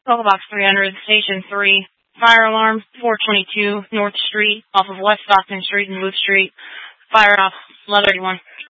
Call box 300, station 3. Fire alarm, 422 North Street, off of West Stockton Street and Booth Street. Fire off, 1131.